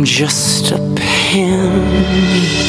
just a penny.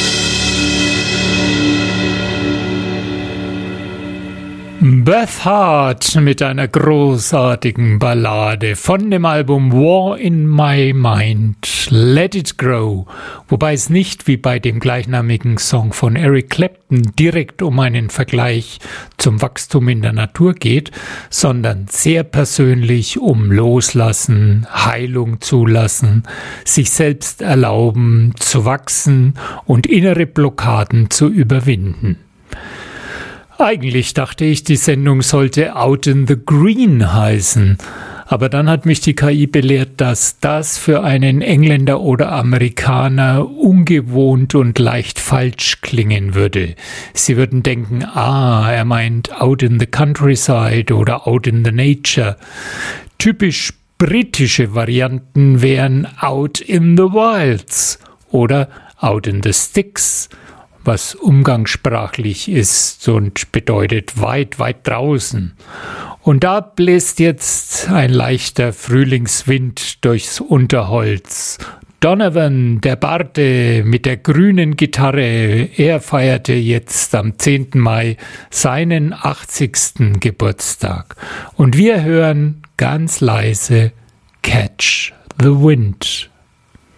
Beth Hart mit einer großartigen Ballade von dem Album War in My Mind, Let It Grow, wobei es nicht wie bei dem gleichnamigen Song von Eric Clapton direkt um einen Vergleich zum Wachstum in der Natur geht, sondern sehr persönlich um Loslassen, Heilung zulassen, sich selbst erlauben zu wachsen und innere Blockaden zu überwinden. Eigentlich dachte ich, die Sendung sollte Out in the Green heißen, aber dann hat mich die KI belehrt, dass das für einen Engländer oder Amerikaner ungewohnt und leicht falsch klingen würde. Sie würden denken, er meint Out in the Countryside oder Out in the Nature. Typisch britische Varianten wären Out in the Wilds oder Out in the Sticks, was umgangssprachlich ist und bedeutet weit, weit draußen. Und da bläst jetzt ein leichter Frühlingswind durchs Unterholz. Donovan, der Barte mit der grünen Gitarre, er feierte jetzt am 10. Mai seinen 80. Geburtstag. Und wir hören ganz leise Catch the Wind.